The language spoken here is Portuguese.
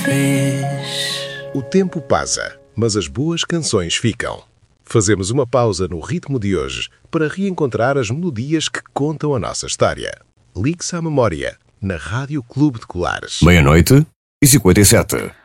fez. O tempo passa, mas as boas canções ficam. Fazemos uma pausa no ritmo de hoje para reencontrar as melodias que contam a nossa história. Ligue-se à memória, na Rádio Clube de Colares. 00:57.